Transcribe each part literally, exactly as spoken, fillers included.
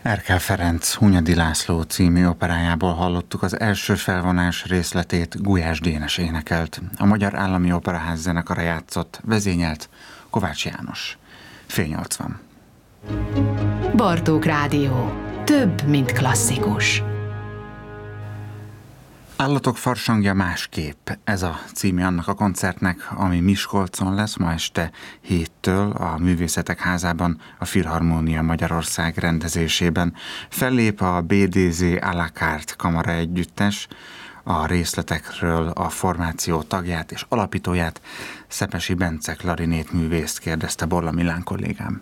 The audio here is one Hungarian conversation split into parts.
Erkel Ferenc Hunyadi László című operájából hallottuk az első felvonás részletét, Gulyás Dénes énekelt. A Magyar Állami Operaház zenekara játszott, vezényelt Kovács János. Fél nyolc van. Bartók Rádió. Több, mint klasszikus. Állatok farsangja másképp. Ez a címe annak a koncertnek, ami Miskolcon lesz ma este héttől a Művészetek Házában, a Filharmónia Magyarország rendezésében. Fellép a bé dé zé à la carte kamara együttes. A részletekről a formáció tagját és alapítóját, Szepesi Bence klarinét művészt kérdezte Borla Milán kollégám.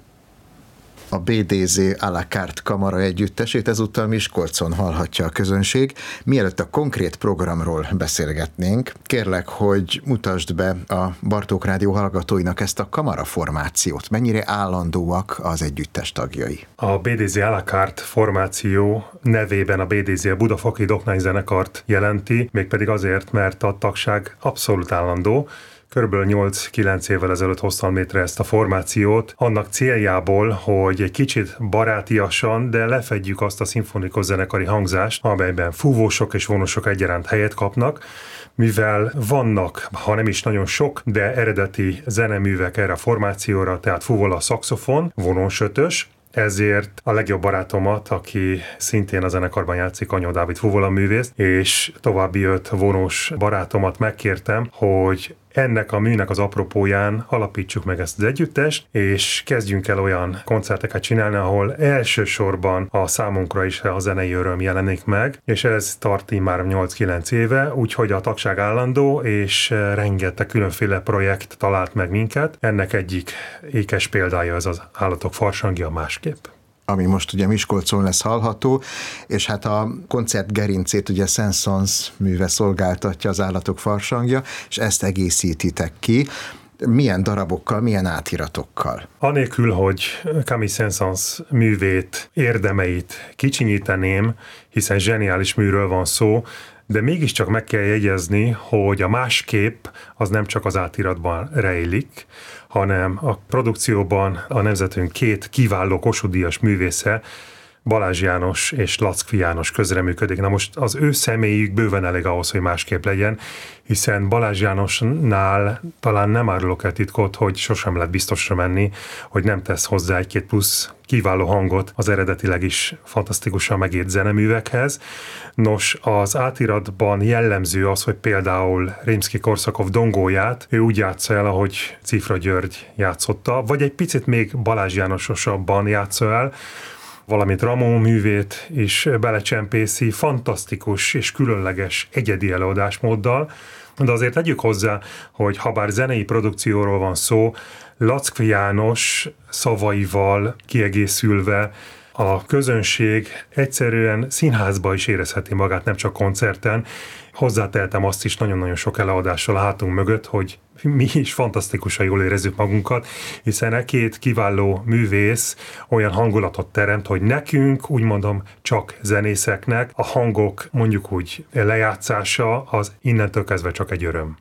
A bé dé zé à la carte kamara együttesét ezúttal Miskolcon hallhatja a közönség. Mielőtt a konkrét programról beszélgetnénk, kérlek, hogy mutasd be a Bartók Rádió hallgatóinak ezt a kamara formációt. Mennyire állandóak az együttes tagjai? A bé dé zé à la carte formáció nevében a bé dé zé a Budafokli Doknányzenekart jelenti, mégpedig azért, mert a tagság abszolút állandó. Körülbelül nyolc-kilenc évvel ezelőtt hoztam létre ezt a formációt, annak céljából, hogy egy kicsit barátiasan, de lefedjük azt a szimfonikus zenekari hangzást, amelyben fúvósok és vonósok egyaránt helyet kapnak, mivel vannak, ha nem is nagyon sok, de eredeti zeneművek erre a formációra, tehát fúvola, szaxofon, vonósötös, ezért a legjobb barátomat, aki szintén a zenekarban játszik, Anyó Dávid fuvola művész, és további öt vonós barátomat megkértem, hogy ennek a műnek az apropóján alapítsuk meg ezt az együttest, és kezdjünk el olyan koncerteket csinálni, ahol elsősorban a számunkra is a zenei öröm jelenik meg, és ez tart már nyolc-kilenc éve, úgyhogy a tagság állandó, és rengeteg különféle projekt talált meg minket. Ennek egyik ékes példája ez az Állatok farsangja másképp, ami most ugye Miskolcon lesz hallható, és hát a koncert gerincét ugye Saint-Saëns műve szolgáltatja, az Állatok farsangja, és ezt egészítitek ki. Milyen darabokkal, milyen átiratokkal? Anélkül, hogy Camille Saint-Saëns művét, érdemeit kicsinyíteném, hiszen zseniális műről van szó, de mégiscsak meg kell jegyezni, hogy a másképp az nem csak az átiratban rejlik, hanem a produkcióban a nemzetünk két kiváló Kossuth-díjas művésze, Balázs János és Lackfi János közreműködik. Na most az ő személyük bőven elég ahhoz, hogy másképp legyen, hiszen Balázs Jánosnál talán nem árulok el titkot, hogy sosem lehet biztosra menni, hogy nem tesz hozzá egy-két plusz kiváló hangot az eredetileg is fantasztikusan megírt zeneművekhez. Nos, az átiratban jellemző az, hogy például Rimszky-Korsakov dongóját ő úgy játsza el, ahogy Cifra György játszotta, vagy egy picit még Balázs Jánososabban játsza el, valamint Ramón művét is belecsempészi, fantasztikus és különleges egyedi előadásmóddal, de azért tegyük hozzá, hogy ha bár zenei produkcióról van szó, Lackfi János szavaival kiegészülve a közönség egyszerűen színházba is érezheti magát, nem csak koncerten. Hozzátehetem azt is nagyon-nagyon sok előadással a hátunk mögött, hogy mi is fantasztikusan jól érezzük magunkat, hiszen e két kiváló művész olyan hangulatot teremt, hogy nekünk, úgy mondom, csak zenészeknek a hangok mondjuk úgy lejátszása az innentől kezdve csak egy öröm.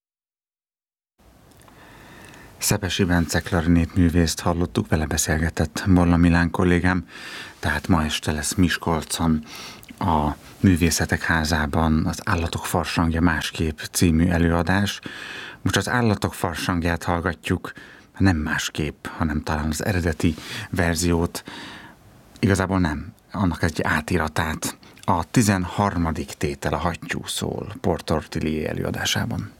Szepesi Bence klarinét művészt hallottuk, vele beszélgetett Borla Milán kollégám, tehát ma este lesz Miskolcon a Művészetek Házában az Állatok farsangja másképp című előadás. Most az Állatok farsangját hallgatjuk, nem másképp, hanem talán az eredeti verziót, igazából nem, annak egy átiratát. A tizenharmadik tétel a Hattyú szól Port Ortelier előadásában.